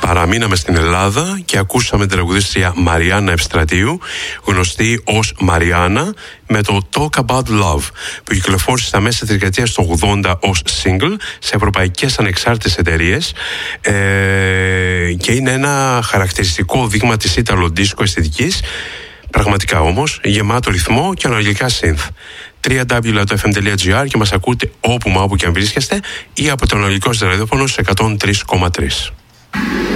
παραμείναμε στην Ελλάδα και ακούσαμε την τραγουδίστρια Μαριάννα Ευστρατείου, γνωστή ως Μαριάννα, με το Talk About Love, που κυκλοφόρησε στα μέσα της δεκαετίας του 80 ως single σε ευρωπαϊκές ανεξάρτητες εταιρείες, και είναι ένα χαρακτηριστικό δείγμα της Ιταλο-δίσκο αισθητικής, πραγματικά όμως γεμάτο ρυθμό και αναλογικά synth. www.fm.gr και μας ακούτε όπου και αν βρίσκεστε ή από το αναλογικό ραδιόφωνο σε 103,3.